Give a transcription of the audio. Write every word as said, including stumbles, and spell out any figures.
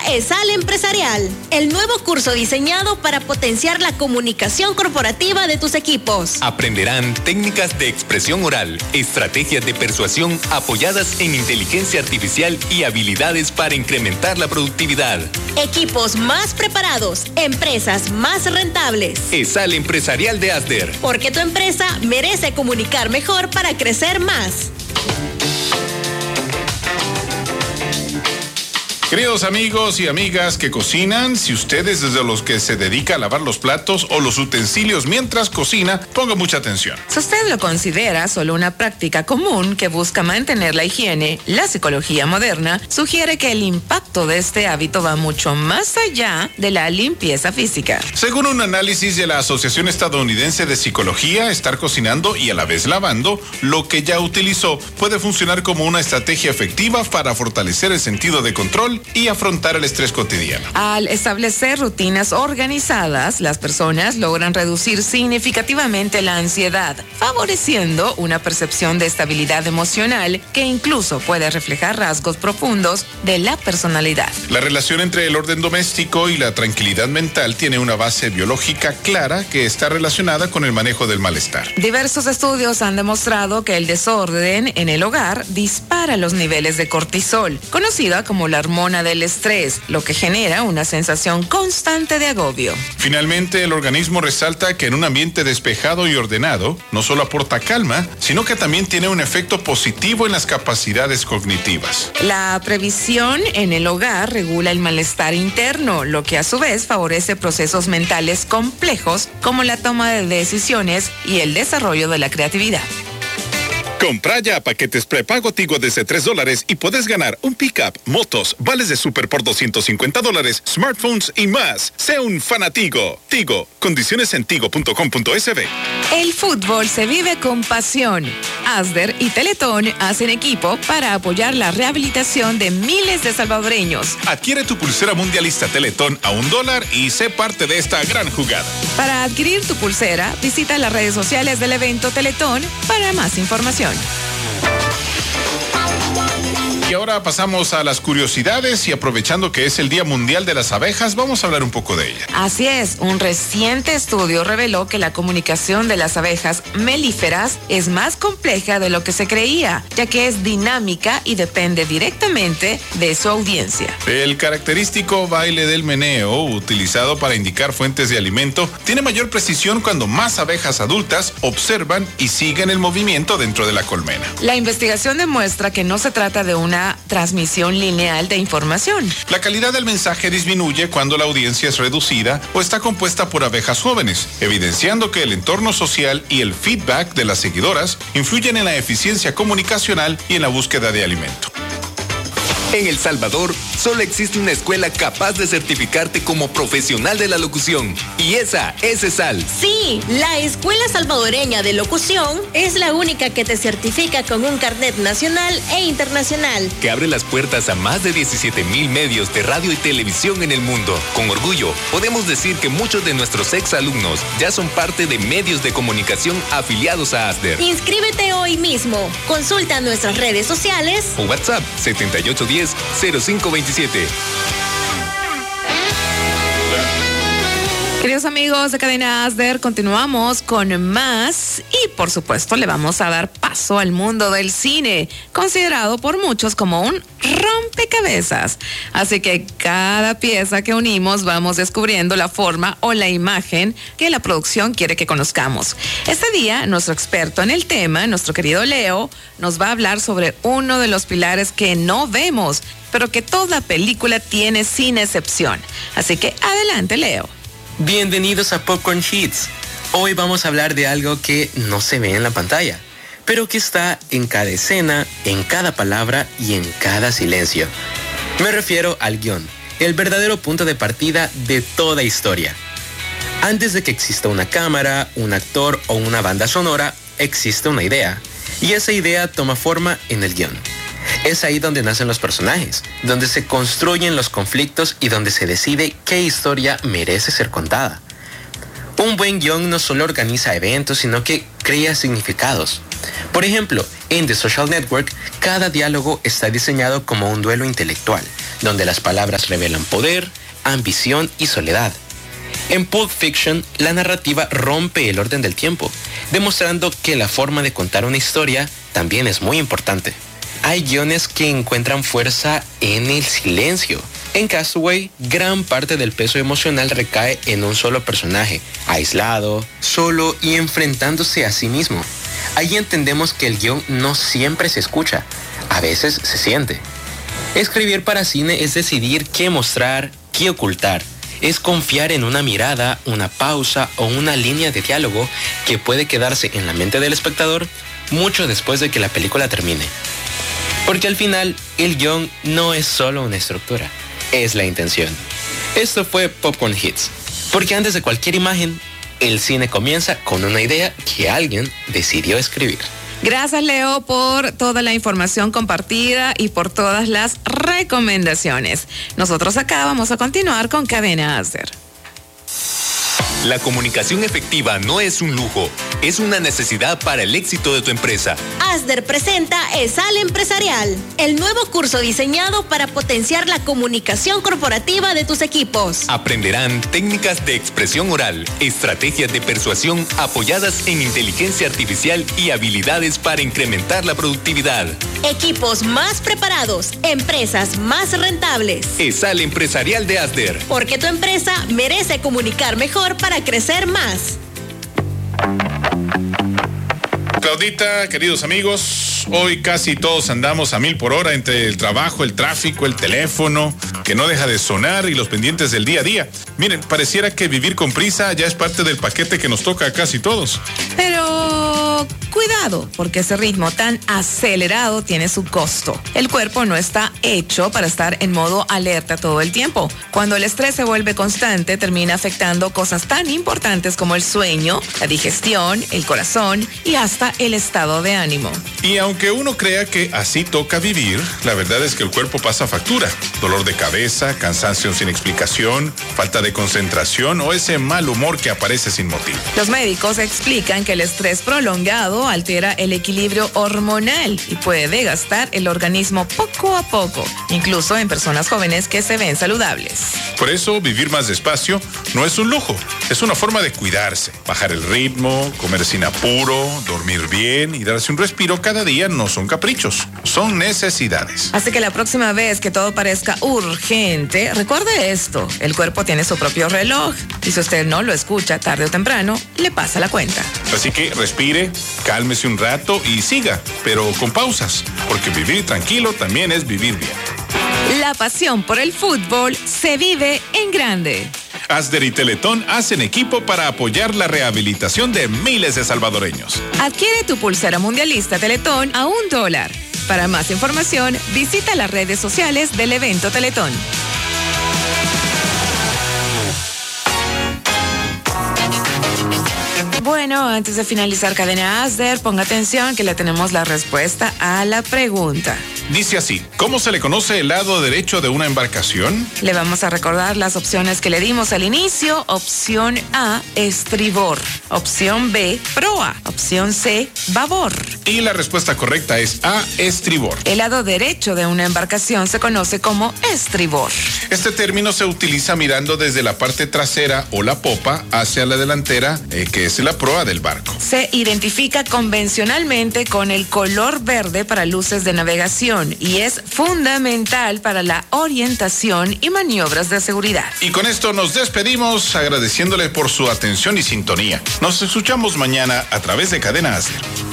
ESAL Empresarial, el nuevo curso diseñado para potenciar la comunicación corporativa de tus equipos. Aprenderán técnicas de expresión oral, estrategias de persuasión apoyadas en inteligencia artificial y habilidades para incrementar la productividad. Equipos más preparados, empresas más rentables. ESAL Empresarial de Asder. Porque tu empresa merece comunicar mejor para crecer más. Queridos amigos y amigas que cocinan, si usted es de los que se dedica a lavar los platos o los utensilios mientras cocina, ponga mucha atención. Si usted lo considera solo una práctica común que busca mantener la higiene, la psicología moderna sugiere que el impacto de este hábito va mucho más allá de la limpieza física. Según un análisis de la Asociación Estadounidense de Psicología, estar cocinando y a la vez lavando lo que ya utilizó puede funcionar como una estrategia efectiva para fortalecer el sentido de control y afrontar el estrés cotidiano. Al establecer rutinas organizadas, las personas logran reducir significativamente la ansiedad, favoreciendo una percepción de estabilidad emocional que incluso puede reflejar rasgos profundos de la personalidad. La relación entre el orden doméstico y la tranquilidad mental tiene una base biológica clara que está relacionada con el manejo del malestar. Diversos estudios han demostrado que el desorden en el hogar dispara los niveles de cortisol, conocida como la hormona del estrés, lo que genera una sensación constante de agobio. Finalmente, el organismo resalta que en un ambiente despejado y ordenado, no solo aporta calma, sino que también tiene un efecto positivo en las capacidades cognitivas. La previsión en el hogar regula el malestar interno, lo que a su vez favorece procesos mentales complejos como la toma de decisiones y el desarrollo de la creatividad. Compra ya paquetes prepago Tigo desde tres dólares y puedes ganar un pick-up, motos, vales de súper por doscientos cincuenta dólares, smartphones y más. Sea un fanatigo. Tigo. Condiciones en tigo punto com punto es be. El fútbol se vive con pasión. Asder y Teletón hacen equipo para apoyar la rehabilitación de miles de salvadoreños. Adquiere tu pulsera mundialista Teletón a un dólar y sé parte de esta gran jugada. Para adquirir tu pulsera, visita las redes sociales del evento Teletón para más información. Y ahora pasamos a las curiosidades y aprovechando que es el Día Mundial de las Abejas, vamos a hablar un poco de ella. Así es, un reciente estudio reveló que la comunicación de las abejas melíferas es más compleja de lo que se creía, ya que es dinámica y depende directamente de su audiencia. El característico baile del meneo, utilizado para indicar fuentes de alimento, tiene mayor precisión cuando más abejas adultas observan y siguen el movimiento dentro de la colmena. La investigación demuestra que no se trata de una transmisión lineal de información. La calidad del mensaje disminuye cuando la audiencia es reducida o está compuesta por abejas jóvenes, evidenciando que el entorno social y el feedback de las seguidoras influyen en la eficiencia comunicacional y en la búsqueda de alimento. En El Salvador, solo existe una escuela capaz de certificarte como profesional de la locución. Y esa es ESAL. Sí, la Escuela Salvadoreña de Locución es la única que te certifica con un carnet nacional e internacional. Que abre las puertas a más de diecisiete mil medios de radio y televisión en el mundo. Con orgullo, podemos decir que muchos de nuestros exalumnos ya son parte de medios de comunicación afiliados a Asder. Inscríbete hoy mismo. Consulta nuestras redes sociales o WhatsApp setenta y ocho diez cero cinco veintisiete. Queridos amigos de Cadena Asder, continuamos con más y por supuesto le vamos a dar paso al mundo del cine, considerado por muchos como un rompecabezas. Así que cada pieza que unimos vamos descubriendo la forma o la imagen que la producción quiere que conozcamos. Este día, nuestro experto en el tema, nuestro querido Leo, nos va a hablar sobre uno de los pilares que no vemos, pero que toda película tiene sin excepción. Así que adelante, Leo. Bienvenidos a Popcorn Hits. Hoy vamos a hablar de algo que no se ve en la pantalla, pero que está en cada escena, en cada palabra y en cada silencio. Me refiero al guión, el verdadero punto de partida de toda historia. Antes de que exista una cámara, un actor o una banda sonora, existe una idea, y esa idea toma forma en el guión. Es ahí donde nacen los personajes, donde se construyen los conflictos y donde se decide qué historia merece ser contada. Un buen guión no solo organiza eventos, sino que crea significados. Por ejemplo, en The Social Network, cada diálogo está diseñado como un duelo intelectual, donde las palabras revelan poder, ambición y soledad. En Pulp Fiction, la narrativa rompe el orden del tiempo, demostrando que la forma de contar una historia también es muy importante. Hay guiones que encuentran fuerza en el silencio. En Castaway, gran parte del peso emocional recae en un solo personaje, aislado, solo y enfrentándose a sí mismo. Ahí entendemos que el guión no siempre se escucha, a veces se siente. Escribir para cine es decidir qué mostrar, qué ocultar. Es confiar en una mirada, una pausa o una línea de diálogo que puede quedarse en la mente del espectador mucho después de que la película termine. Porque al final, el guión no es solo una estructura, es la intención. Esto fue Popcorn Hits, porque antes de cualquier imagen, el cine comienza con una idea que alguien decidió escribir. Gracias, Leo, por toda la información compartida y por todas las recomendaciones. Nosotros acá vamos a continuar con Cadena Asder. La comunicación efectiva no es un lujo, es una necesidad para el éxito de tu empresa. Asder presenta ESAL Empresarial, el nuevo curso diseñado para potenciar la comunicación corporativa de tus equipos. Aprenderán técnicas de expresión oral, estrategias de persuasión apoyadas en inteligencia artificial y habilidades para incrementar la productividad. Equipos más preparados, empresas más rentables. ESAL Empresarial de Asder. Porque tu empresa merece comunicar mejor para crecer más. Claudita, queridos amigos, hoy casi todos andamos a mil por hora entre el trabajo, el tráfico, el teléfono, que no deja de sonar y los pendientes del día a día. Miren, pareciera que vivir con prisa ya es parte del paquete que nos toca a casi todos. Pero cuidado, porque ese ritmo tan acelerado tiene su costo. El cuerpo no está hecho para estar en modo alerta todo el tiempo. Cuando el estrés se vuelve constante, termina afectando cosas tan importantes como el sueño, la digestión, el corazón y hasta el estado de ánimo. Y aunque uno crea que así toca vivir, la verdad es que el cuerpo pasa factura. Dolor de cabeza, cansancio sin explicación, falta de concentración o ese mal humor que aparece sin motivo. Los médicos explican que el estrés prolongado altera el equilibrio hormonal y puede desgastar el organismo poco a poco, incluso en personas jóvenes que se ven saludables. Por eso, vivir más despacio no es un lujo, es una forma de cuidarse, bajar el ritmo, comer sin apuro, dormir bien y darse un respiro cada día no son caprichos, son necesidades. Así que la próxima vez que todo parezca urgente, recuerde esto, el cuerpo tiene su propio reloj y si usted no lo escucha tarde o temprano, le pasa la cuenta. Así que respire, cálmese un rato y siga, pero con pausas, porque vivir tranquilo también es vivir bien. La pasión por el fútbol se vive en grande. Asder y Teletón hacen equipo para apoyar la rehabilitación de miles de salvadoreños. Adquiere tu pulsera mundialista Teletón a un dólar. Para más información, visita las redes sociales del evento Teletón. Bueno, antes de finalizar Cadena Asder, ponga atención que le tenemos la respuesta a la pregunta. Dice así, ¿cómo se le conoce el lado derecho de una embarcación? Le vamos a recordar las opciones que le dimos al inicio. Opción A, estribor. Opción B, proa. Opción C, babor. Y la respuesta correcta es A, estribor. El lado derecho de una embarcación se conoce como estribor. Este término se utiliza mirando desde la parte trasera o la popa hacia la delantera, eh, que es la proa del barco. Se identifica convencionalmente con el color verde para luces de navegación y es fundamental para la orientación y maniobras de seguridad. Y con esto nos despedimos agradeciéndole por su atención y sintonía. Nos escuchamos mañana a través de Cadena Asder.